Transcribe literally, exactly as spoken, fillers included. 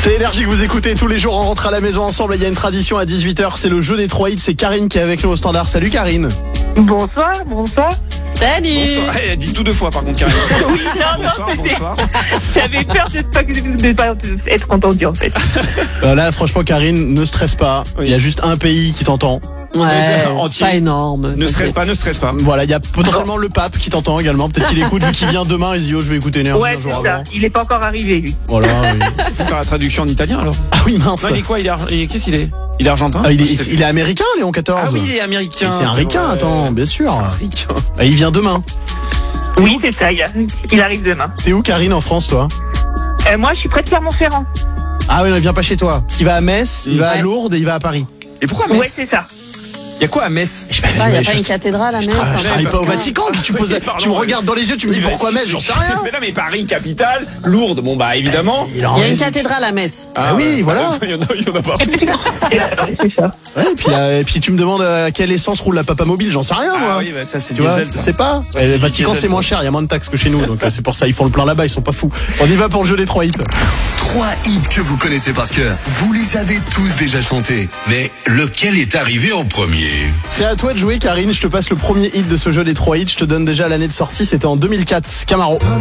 C'est Énergie que vous écoutez tous les jours, on rentre à la maison ensemble. Il y a une tradition à dix-huit heures, c'est le jeu des trois hits. C'est Karine qui est avec nous au standard. Salut Karine. Bonsoir, bonsoir. Salut. Bonsoir. Elle a dit tout deux fois par contre, Karine. Oui, non, bonsoir, non, bonsoir. J'avais peur de pas, de pas être entendu en fait. Euh, là, franchement, Karine, ne stresse pas. Il Oui. y a juste un pays qui t'entend. Ouais, Entier. pas énorme. Ne stresse pas, ne stresse pas. Voilà, il y a potentiellement le pape qui t'entend également. Peut-être qu'il écoute, vu qu'il vient demain, il se dit, oh, je vais écouter Énergie Ouais, un jour c'est ça. avant. Il est pas encore arrivé, lui. Voilà. Oui. Faut faire la traduction en italien alors. Ah oui, mince. Non, il est quoi? Il est, ar- il est- qu'est-ce qu'il est? Il est argentin? Ah, il, Je sais est, plus. il est américain, Léon quatorze. Ah oui, il est américain. C'est un c'est ricain, vrai. attends, bien sûr. C'est un ricain. Ah, il vient demain. Oui, c'est ça. Il, il arrive demain. T'es où, Karine, en France, toi? Euh, moi, je suis près de Clermont-Ferrand. Ah oui, non, il vient pas chez toi. Parce qu'il va à Metz, il va à Ouais. Lourdes et il va à Paris. Et pourquoi Ouais, Metz? c'est ça. Il y a quoi à Metz? Je Ah, il n'y a je- pas une cathédrale à Metz. Ah, je travaille parce pas au que- Vatican, puis tu, poses la- Oui, pardon, tu me ouais. regardes dans les yeux, tu me dis Oui, pourquoi bah, Metz, j'en sais rien. Mais non, mais Paris, capitale, Lourdes, bon bah évidemment. Il en Il y a une reste- cathédrale à Metz. Ah oui, ouais. voilà. Il y en a, il y en a partout. C'est ça. Ouais, et, puis, euh, et puis tu me demandes à quelle essence roule la Papa Mobile, j'en sais rien moi. Ah oui, bah ça c'est Tu vois, diesel je ça. sais pas. Ça, Et c'est le du Vatican diesel, c'est ça. moins cher, il y a moins de taxes que chez nous, donc euh, c'est pour ça ils font le plein là-bas, ils sont pas fous. On y va pour le jeu des trois hits. Trois hits que vous connaissez par cœur. Vous les avez tous déjà chantés. Mais lequel est arrivé en premier? C'est à toi de jouer Karine, je te passe le premier hit de ce jeu des trois hits, je te donne déjà l'année de sortie, c'était en deux mille quatre, Camaro.